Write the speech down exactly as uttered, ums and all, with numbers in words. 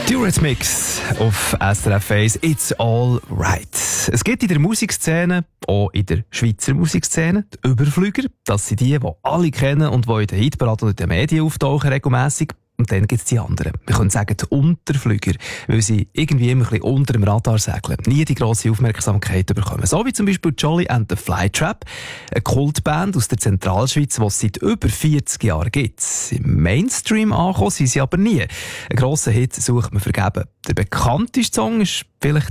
Mix auf S R F eins, It's All Right. Es gibt in der Musikszene, auch in der Schweizer Musikszene, die Überflüger. Das sind die, die alle kennen und die in den Hitparaden und in den Medien auftauchen regelmässig. Und dann gibt es die anderen. Wir können sagen, die Unterflüger, weil sie irgendwie immer ein bisschen unter dem Radar segeln, nie die grosse Aufmerksamkeit bekommen. So wie zum Beispiel Jolly and the Flytrap, eine Kultband aus der Zentralschweiz, die es seit über vierzig Jahren gibt. Im Mainstream angekommen sind sie aber nie. Einen grossen Hit sucht man vergeben. Der bekannteste Song ist vielleicht